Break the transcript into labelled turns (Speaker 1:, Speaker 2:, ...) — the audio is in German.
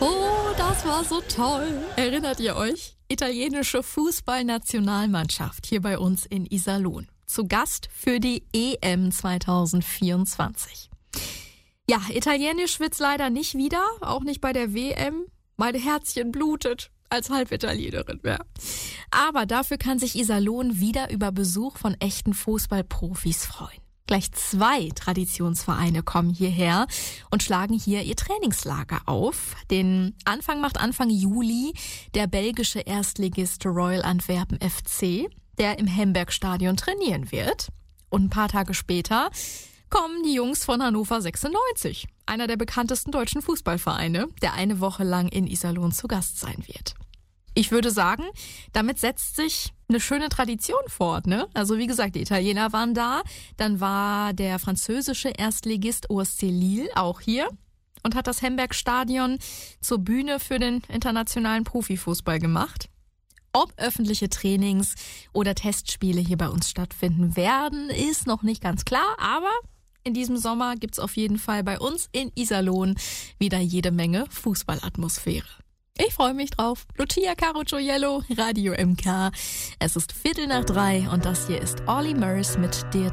Speaker 1: Oh, das war so toll. Erinnert ihr euch? Italienische Fußballnationalmannschaft hier bei uns in Iserlohn. Zu Gast für die EM 2024. Ja, Italienisch wird's leider nicht wieder, auch nicht bei der WM. Mein Herzchen blutet als Halbitalienerin, ja. Aber dafür kann sich Iserlohn wieder über Besuch von echten Fußballprofis freuen. Gleich 2 Traditionsvereine kommen hierher und schlagen hier ihr Trainingslager auf. Den Anfang macht Anfang Juli der belgische Erstligist Royal Antwerpen FC, der im Hemberg-Stadion trainieren wird. Und ein paar Tage später kommen die Jungs von Hannover 96, einer der bekanntesten deutschen Fußballvereine, der eine Woche lang in Iserlohn zu Gast sein wird. Ich würde sagen, damit setzt sich eine schöne Tradition fort, ne? Also wie gesagt, die Italiener waren da, dann war der französische Erstligist OSC Lille auch hier und hat das Hemberg-Stadion zur Bühne für den internationalen Profifußball gemacht. Ob öffentliche Trainings oder Testspiele hier bei uns stattfinden werden, ist noch nicht ganz klar, aber in diesem Sommer gibt's auf jeden Fall bei uns in Iserlohn wieder jede Menge Fußballatmosphäre. Ich freue mich drauf. Lucia Caro Gioiello, Radio MK. Es ist 2:15 und das hier ist Olly Murs mit Dear